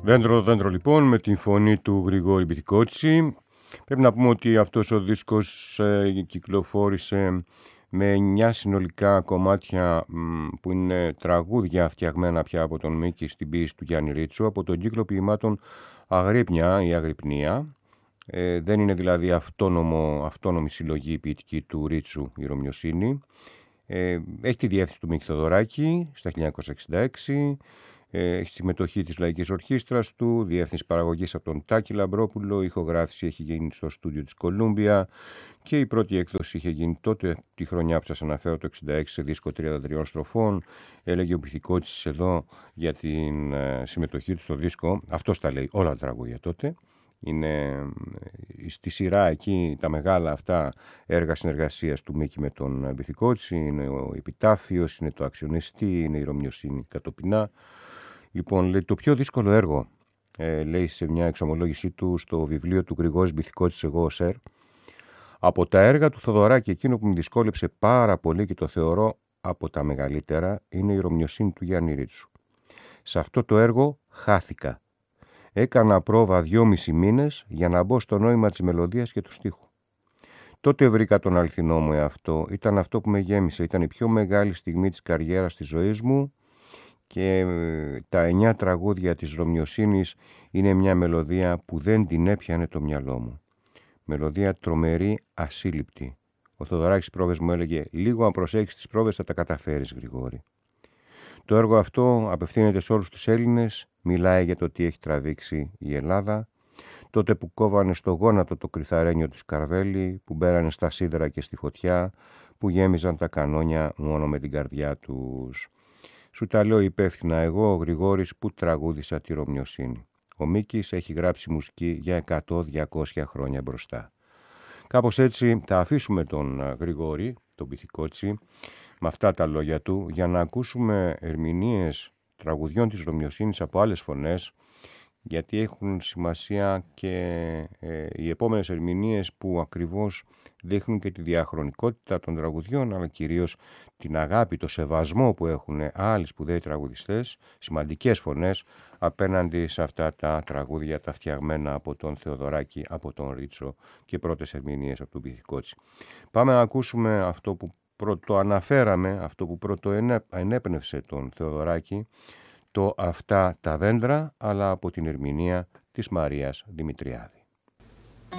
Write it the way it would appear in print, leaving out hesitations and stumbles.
Δέντρο δέντρο λοιπόν με την φωνή του Γρηγόρη Μπιθικότσι. Πρέπει να πούμε ότι αυτός ο δίσκος κυκλοφόρησε με 9 συνολικά κομμάτια που είναι τραγούδια φτιαγμένα πια από τον Μίκη στην ποίηση του Γιάννη Ρίτσου, από τον κύκλο ποιημάτων Αγρύπνια ή Αγρυπνία. Δεν είναι δηλαδή αυτόνομη συλλογή ποιητική του Ρίτσου η Ρωμιοσύνη. Έχει τη διεύθυνση του Μίκη Θοδωράκη στα 1966. Έχει συμμετοχή της Λαϊκής Ορχήστρας του, διεύθυνση παραγωγής από τον Τάκη Λαμπρόπουλο, ηχογράφηση έχει γίνει στο στούντιο της Κολούμπια και η πρώτη έκδοση είχε γίνει τότε τη χρονιά που σας αναφέρω, το 1966, σε δίσκο 33 στροφών. Έλεγε ο Μπιθικότσης εδώ για την συμμετοχή του στο δίσκο, αυτός τα λέει όλα τα τραγούδια τότε. Είναι στη σειρά εκεί τα μεγάλα αυτά έργα συνεργασίας του Μίκη με τον Μπιθικότση, είναι ο Επιτάφιος, είναι το Αξιονιστή, είναι η Ρωμιοσύνη Κατοπινά. Λοιπόν, λέει, το πιο δύσκολο έργο, λέει σε μια εξομολόγησή του στο βιβλίο του Γρηγόρης Μπιθικότσης «Εγώ ο Σερ», από τα έργα του Θοδωράκη εκείνο που με δυσκόλεψε πάρα πολύ και το θεωρώ από τα μεγαλύτερα είναι η Ρωμιοσύνη του Γιάννη Ρίτσου. Σε αυτό το έργο χάθηκα. Έκανα πρόβα 2,5 μήνες για να μπω στο νόημα της μελωδίας και του στίχου. Τότε βρήκα τον αληθινό μου εαυτό. Ήταν αυτό που με γέμισε. Ήταν η πιο μεγάλη στιγμή της καριέρας της ζωής μου και τα 9 τραγούδια της Ρωμιοσύνης είναι μια μελωδία που δεν την έπιανε το μυαλό μου. Μελωδία τρομερή, ασύλληπτη. Ο Θοδωράκης στις πρόβες μου έλεγε «Λίγο αν προσέχεις τις πρόβες θα τα καταφέρεις, Γρηγόρη». Το έργο αυτό απευθύνεται σε όλους τους Έλληνες, μιλάει για το τι έχει τραβήξει η Ελλάδα, τότε που κόβανε στο γόνατο το κρυθαρένιο του Σκαρβέλη, που μπαίνανε στα σίδερα και στη φωτιά, που γέμιζαν τα κανόνια μόνο με την καρδιά τους. Σου τα λέω υπεύθυνα εγώ, ο Γρηγόρης, που τραγούδισα τη Ρωμιοσύνη. Ο Μίκης έχει γράψει μουσική για 100-200 χρόνια μπροστά. Κάπως έτσι θα αφήσουμε τον Γρηγόρη, τον Μπιθικότση, με αυτά τα λόγια του, για να ακούσουμε ερμηνείες τραγουδιών της Ρωμιοσύνης από άλλες φωνές, γιατί έχουν σημασία και οι επόμενες ερμηνείες που ακριβώς δείχνουν και τη διαχρονικότητα των τραγουδιών, αλλά κυρίως την αγάπη, το σεβασμό που έχουν άλλοι σπουδαίοι τραγουδιστές, σημαντικές φωνές, απέναντι σε αυτά τα τραγούδια τα φτιαγμένα από τον Θεοδωράκη, από τον Ρίτσο και πρώτες ερμηνείες από τον Μπιθικότση. Πάμε να ακούσουμε αυτό που πρώτο αναφέραμε, αυτό που πρώτο ενέπνευσε τον Θεοδωράκη, το «Αυτά τα δέντρα», αλλά από την ερμηνεία της Μαρίας Δημητριάδη.